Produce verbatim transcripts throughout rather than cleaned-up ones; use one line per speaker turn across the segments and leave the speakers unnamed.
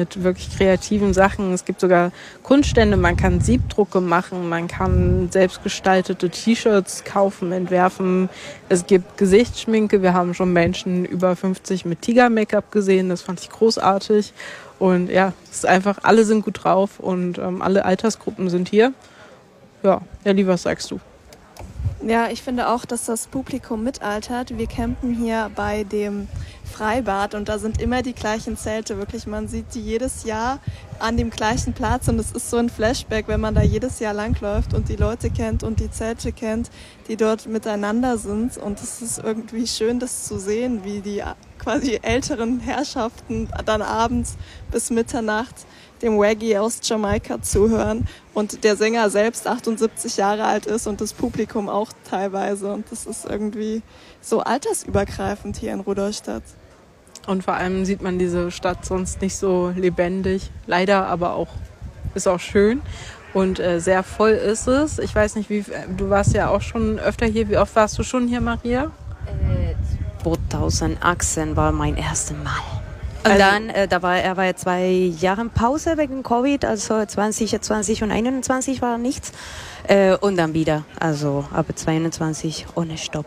mit wirklich kreativen Sachen. Es gibt sogar Kunststände, man kann Siebdrucke machen, man kann selbstgestaltete T-Shirts kaufen, entwerfen. Es gibt Gesichtsschminke, wir haben schon Menschen über fünfzig mit Tiger-Make-up gesehen, das fand ich großartig. Und ja, es ist einfach, alle sind gut drauf und ähm, alle Altersgruppen sind hier. Ja, Elli, was sagst du?
Ja, ich finde auch, dass das Publikum mitaltert. Wir campen hier bei dem Freibad und da sind immer die gleichen Zelte. Wirklich, man sieht die jedes Jahr an dem gleichen Platz und es ist so ein Flashback, wenn man da jedes Jahr langläuft und die Leute kennt und die Zelte kennt, die dort miteinander sind. Und es ist irgendwie schön, das zu sehen, wie die quasi älteren Herrschaften dann abends bis Mitternacht dem Reggae aus Jamaika zuhören und der Sänger selbst achtundsiebzig Jahre alt ist und das Publikum auch teilweise. Und das ist irgendwie so altersübergreifend hier in Rudolstadt.
Und vor allem sieht man diese Stadt sonst nicht so lebendig. Leider, aber auch ist auch schön. Und äh, sehr voll ist es. Ich weiß nicht, wie du warst ja auch schon öfter hier. Wie oft warst du schon hier, Maria?
Äh, zweitausendachtzehn war mein erstes Mal. Und also, dann, äh, da war er war ja zwei Jahre Pause wegen Covid, also zwanzig zwanzig und einundzwanzig war nichts. Äh, und dann wieder, also ab zweiundzwanzig ohne Stopp.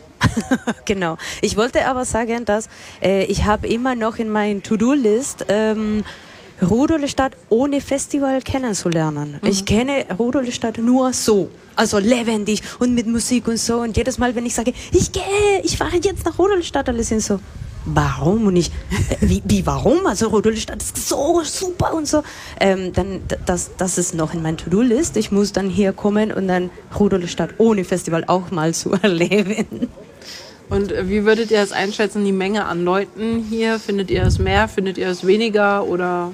Genau. Ich wollte aber sagen, dass äh, ich habe immer noch in meiner To-Do-List ähm, Rudolstadt ohne Festival kennenzulernen. Mhm. Ich kenne Rudolstadt nur so, also lebendig und mit Musik und so. Und jedes Mal, wenn ich sage, ich gehe, ich fahre jetzt nach Rudolstadt, alle sind so, warum? Und ich, äh, wie, wie, warum? Also Rudolstadt ist so super und so. Ähm, dann, das, das ist noch in meiner To-Do-List. Ich muss dann hier kommen und dann Rudolstadt ohne Festival auch mal zu erleben.
Und wie würdet ihr das einschätzen, die Menge an Leuten hier? Findet ihr es mehr, findet ihr es weniger oder?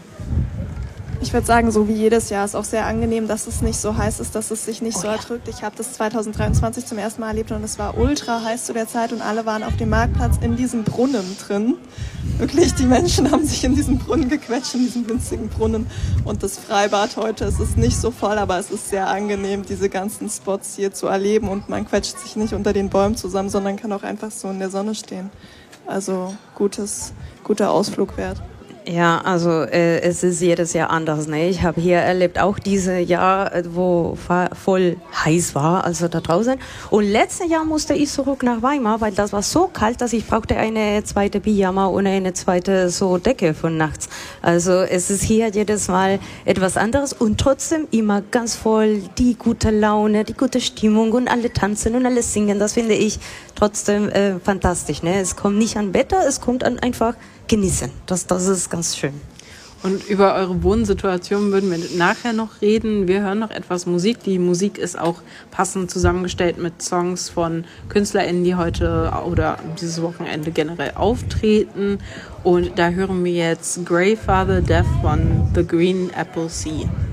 Ich würde sagen, so wie jedes Jahr ist auch sehr angenehm, dass es nicht so heiß ist, dass es sich nicht
oh,
so
ja.
erdrückt. Ich habe das zweitausenddreiundzwanzig zum ersten Mal erlebt und es war ultra heiß zu der Zeit und alle waren auf dem Marktplatz in diesem Brunnen drin. Wirklich, die Menschen haben sich in diesen Brunnen gequetscht, in diesem winzigen Brunnen. Und das Freibad heute, es ist nicht so voll, aber es ist sehr angenehm, diese ganzen Spots hier zu erleben und man quetscht sich nicht unter den Bäumen zusammen, sondern kann auch einfach so in der Sonne stehen. Also gutes, guter Ausflug wert.
Ja, also äh, es ist jedes Jahr anders. Ne? Ich habe hier erlebt auch dieses Jahr, wo fa- voll heiß war, also da draußen. Und letztes Jahr musste ich zurück nach Weimar, weil das war so kalt, dass ich brauchte eine zweite Pyjama und eine zweite so Decke von nachts. Also es ist hier jedes Mal etwas anderes und trotzdem immer ganz voll die gute Laune, die gute Stimmung und alle tanzen und alle singen. Das finde ich trotzdem äh, fantastisch. Ne? Es kommt nicht an Wetter, es kommt an einfach genießen. Das, das ist ganz schön.
Und über eure Wohnsituation würden wir nachher noch reden. Wir hören noch etwas Musik. Die Musik ist auch passend zusammengestellt mit Songs von KünstlerInnen, die heute oder dieses Wochenende generell auftreten. Und da hören wir jetzt Greyfather Death von The Green Apple Sea.